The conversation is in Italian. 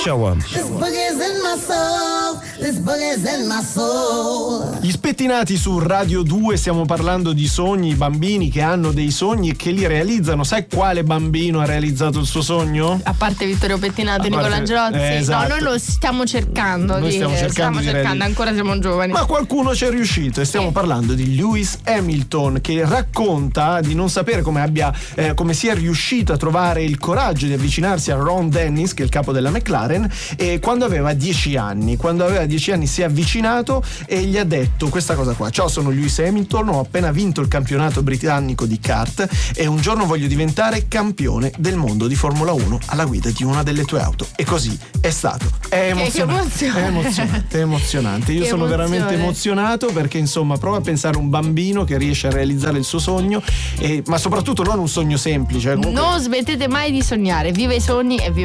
Show. This boogie's in my soul. This boogie's in my soul. Gli spettinati su Radio 2, stiamo parlando di sogni, bambini che hanno dei sogni e che li realizzano. Sai quale bambino ha realizzato il suo sogno? A parte Vittorio Pettinato e Nicola Angelozzi. esatto. No, noi lo stiamo cercando. Noi stiamo cercando, ancora siamo giovani. Ma qualcuno ci è riuscito e stiamo parlando di Lewis Hamilton, che racconta di non sapere come sia riuscito a trovare il coraggio di avvicinarsi a Ron Dennis, che è il capo della McLaren, e quando aveva 10 anni si è avvicinato e gli ha detto questa cosa qua: ciao, sono Lewis Hamilton, ho appena vinto il campionato britannico di kart e un giorno voglio diventare campione del mondo di Formula 1 alla guida di una delle tue auto. E così è stato. È emozionante. Io sono veramente emozionato, perché insomma prova a pensare a un bambino che riesce a realizzare il suo sogno, ma soprattutto non un sogno semplice. Non smettete mai di sognare, viva i sogni e viva